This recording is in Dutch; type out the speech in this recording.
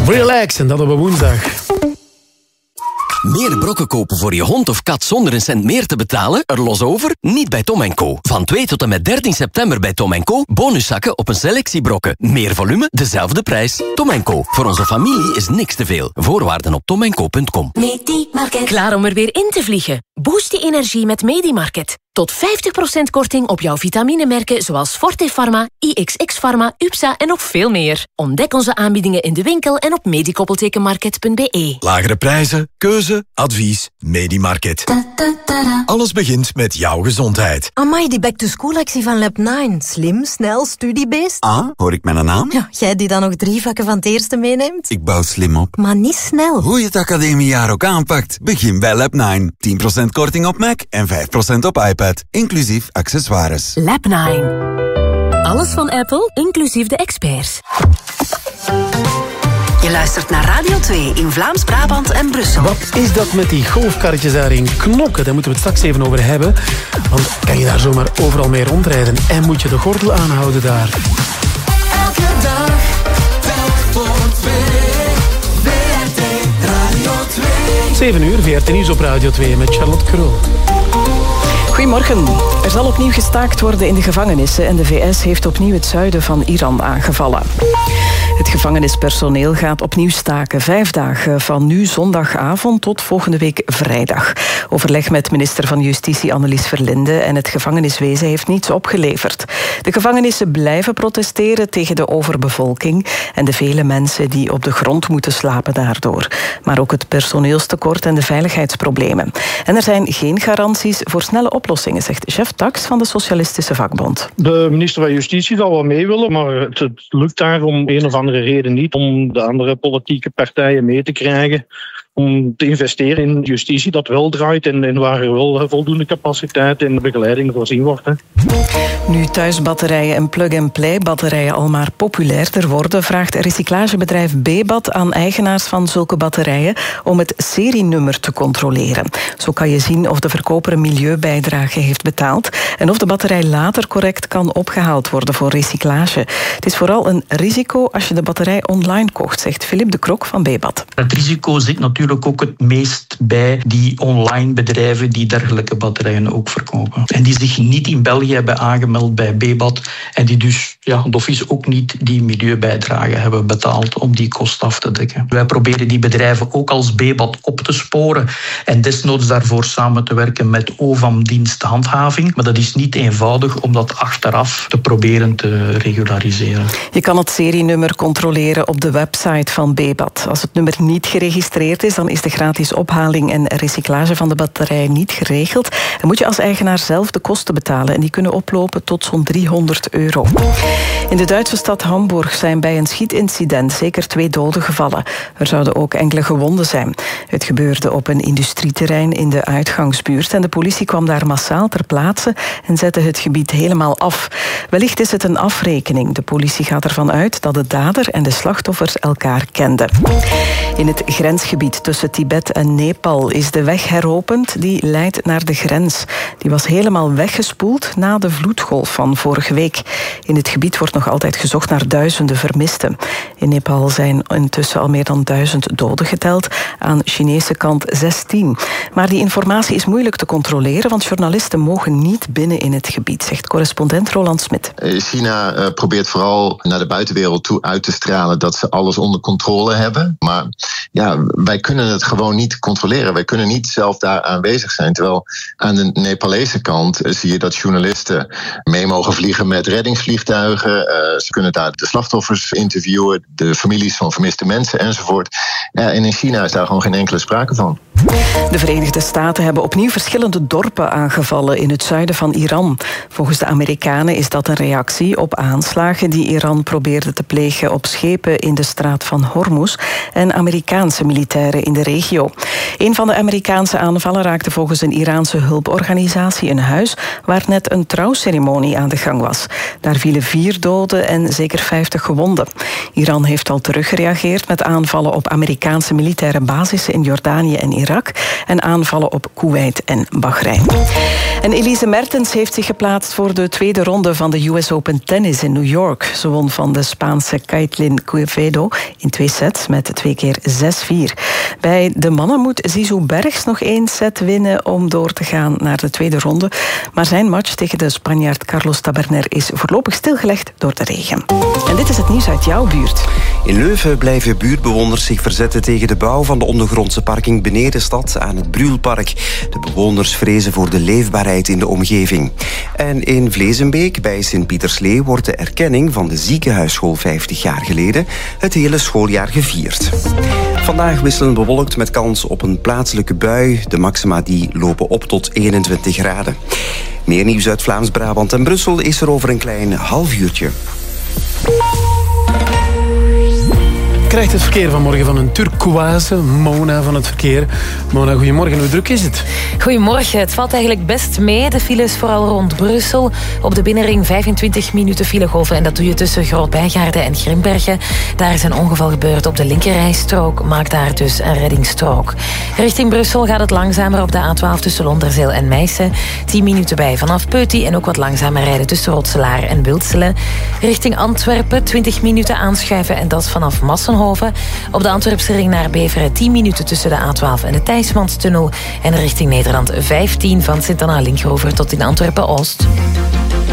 Relax, en dat op een woensdag. Meer brokken kopen voor je hond of kat zonder een cent meer te betalen? Er los over? Niet bij Tom & Co. Van 2 tot en met 13 september bij Tom & Co. Bonuszakken op een selectie brokken. Meer volume, dezelfde prijs. Tom & Co. Voor onze familie is niks te veel. Voorwaarden op tomandco.com. Medimarket. Klaar om er weer in te vliegen? Boost je energie met Medimarket. Tot 50% korting op jouw vitaminemerken zoals Forte Pharma, IXX Pharma, UPSA en nog veel meer. Ontdek onze aanbiedingen in de winkel en op medikoppeltekenmarket.be. Lagere prijzen, keuze, advies, Medimarket. Alles begint met jouw gezondheid. Amai, die back-to-school-actie van Lab9. Slim, snel, studiebeest. Ah, hoor ik mijn naam? Ja, jij die dan nog 3 vakken van het eerste meeneemt? Ik bouw slim op. Maar niet snel. Hoe je het academiejaar ook aanpakt, begin bij Lab9. 10% korting op Mac en 5% op iPad. Inclusief accessoires. Lab9. Alles van Apple, inclusief de experts. Je luistert naar Radio 2 in Vlaams-Brabant en Brussel. Wat is dat met die golfkarretjes daar in Knokke? Daar moeten we het straks even over hebben. Want kan je daar zomaar overal mee rondrijden? En moet je de gordel aanhouden daar? Elke dag, telk voor 2. VRT Radio 2. 7 uur, VRT Nieuws op Radio 2 met Charlotte Krul. Goedemorgen. Er zal opnieuw gestaakt worden in de gevangenissen en de VS heeft opnieuw het zuiden van Iran aangevallen. Het gevangenispersoneel gaat opnieuw staken. 5 dagen van nu zondagavond tot volgende week vrijdag. Overleg met minister van Justitie Annelies Verlinde en het gevangeniswezen heeft niets opgeleverd. De gevangenissen blijven protesteren tegen de overbevolking en de vele mensen die op de grond moeten slapen daardoor. Maar ook het personeelstekort en de veiligheidsproblemen. En er zijn geen garanties voor snelle oplossingen, zegt Jeff Tax van de Socialistische Vakbond. De minister van Justitie zal wel mee willen, maar het lukt daar om een of andere reden niet om de andere politieke partijen mee te krijgen om te investeren in justitie dat wel draait en waar er wel voldoende capaciteit en begeleiding voorzien wordt. Hè. Nu thuisbatterijen en plug-and-play batterijen al maar populairder worden, vraagt recyclagebedrijf Bebat aan eigenaars van zulke batterijen om het serienummer te controleren. Zo kan je zien of de verkoper een milieubijdrage heeft betaald en of de batterij later correct kan opgehaald worden voor recyclage. Het is vooral een risico als je de batterij online kocht, zegt Philippe de Krok van Bebat. Het risico zit natuurlijk ook het meest bij die online bedrijven die dergelijke batterijen ook verkopen. En die zich niet in België hebben aangemeld bij Bebat en die dus d'office ook niet die milieubijdrage hebben betaald om die kost af te dekken. Wij proberen die bedrijven ook als Bebat op te sporen en desnoods daarvoor samen te werken met OVAM-dienst handhaving. Maar dat is niet eenvoudig om dat achteraf te proberen te regulariseren. Je kan het serienummer controleren op de website van Bebat. Als het nummer niet geregistreerd is, dan is de gratis ophaling en recyclage van de batterij niet geregeld. Dan moet je als eigenaar zelf de kosten betalen en die kunnen oplopen tot zo'n €300. In de Duitse stad Hamburg zijn bij een schietincident zeker 2 doden gevallen. Er zouden ook enkele gewonden zijn. Het gebeurde op een industrieterrein in de uitgangsbuurt en de politie kwam daar massaal ter plaatse en zette het gebied helemaal af. Wellicht is het een afrekening. De politie gaat ervan uit dat de dader en de slachtoffers elkaar kenden. In het grensgebied tussen Tibet en Nepal is de weg heropend die leidt naar de grens. Die was helemaal weggespoeld na de vloedgolf van vorige week. In het gebied wordt nog altijd gezocht naar duizenden vermisten. In Nepal zijn intussen al meer dan 1000 doden geteld, aan Chinese kant 16. Maar die informatie is moeilijk te controleren, want journalisten mogen niet binnen in het gebied, zegt correspondent Roland Smit. China probeert vooral naar de buitenwereld toe uit te stralen dat ze alles onder controle hebben. Maar wij kunnen het gewoon niet controleren. Wij kunnen niet zelf daar aanwezig zijn. Terwijl aan de Nepalese kant zie je dat journalisten mee mogen vliegen met reddingsvliegtuigen. Ze kunnen daar de slachtoffers interviewen, de families van vermiste mensen enzovoort. En in China is daar gewoon geen enkele sprake van. De Verenigde Staten hebben opnieuw verschillende dorpen aangevallen in het zuiden van Iran. Volgens de Amerikanen is dat een reactie op aanslagen die Iran probeerde te plegen op schepen in de straat van Hormuz en Amerikaanse militairen in de regio. Een van de Amerikaanse aanvallen raakte volgens een Iraanse hulporganisatie een huis waar net een trouwceremonie aan de gang was. Daar vielen 4 4 doden en zeker 50 gewonden. Iran heeft al teruggereageerd met aanvallen op Amerikaanse militaire basissen in Jordanië en Irak en aanvallen op Kuwait en Bahrein. En Elise Mertens heeft zich geplaatst voor de tweede ronde van de US Open Tennis in New York. Ze won van de Spaanse Kaitlyn Quevedo in 2 sets met 2 keer 6-4. Bij de mannen moet Zizou Bergs nog 1 set winnen om door te gaan naar de tweede ronde. Maar zijn match tegen de Spanjaard Carlos Taberner is voorlopig stilgelegd door de regen. En dit is het nieuws uit jouw buurt. In Leuven blijven buurtbewoners zich verzetten tegen de bouw van de ondergrondse parking Benedenstad aan het Brühlpark. De bewoners vrezen voor de leefbaarheid in de omgeving. En in Vlezenbeek bij Sint-Pieterslee wordt de erkenning van de ziekenhuisschool 50 jaar geleden het hele schooljaar gevierd. Vandaag wisselend bewolkt met kans op een plaatselijke bui. De maxima die lopen op tot 21 graden. Meer nieuws uit Vlaams-Brabant en Brussel is er over een klein half uurtje. Krijgt het verkeer vanmorgen van een turquoise, Mona van het verkeer. Mona, goedemorgen. Hoe druk is het? Goedemorgen. Het valt eigenlijk best mee. De files vooral rond Brussel. Op de binnenring 25 minuten filegolven. En dat doe je tussen Groot-Bijgaarden en Grimbergen. Daar is een ongeval gebeurd op de linkerrijstrook. Maak daar dus een reddingsstrook. Richting Brussel gaat het langzamer op de A12 tussen Londerzeel en Meissen. 10 minuten bij vanaf Peuty. En ook wat langzamer rijden tussen Rotselaar en Wilselen. Richting Antwerpen 20 minuten aanschuiven. En dat vanaf Massenhoven. Op de Antwerpse ring naar Beveren 10 minuten tussen de A12 en de Thijsmanstunnel. En richting Nederland 15 van Sint-Anna-Linkhover tot in Antwerpen-Oost.